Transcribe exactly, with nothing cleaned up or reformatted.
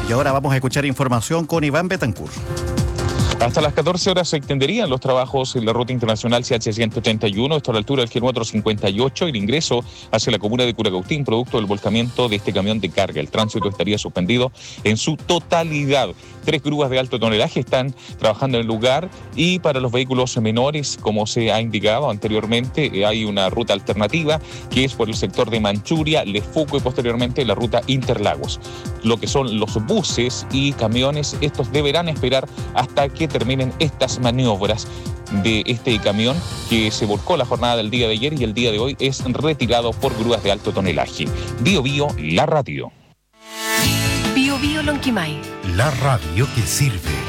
Y ahora vamos a escuchar información con Iván Betancourt. Hasta las catorce horas se extenderían los trabajos en la ruta internacional C H ciento ochenta y uno, esto a la altura del kilómetro cincuenta y ocho, el ingreso hacia la comuna de Curacautín, producto del volcamiento de este camión de carga. El tránsito estaría suspendido en su totalidad. Tres grúas de alto tonelaje están trabajando en el lugar y para los vehículos menores, como se ha indicado anteriormente, hay una ruta alternativa que es por el sector de Manchuria, Lefuco y posteriormente la ruta Interlagos. Lo que son los buses y camiones, estos deberán esperar hasta que terminen estas maniobras de este camión que se volcó la jornada del día de ayer y el día de hoy es retirado por grúas de alto tonelaje. Bio Bio, la radio. Bio Bio Lonquimay. La radio que sirve.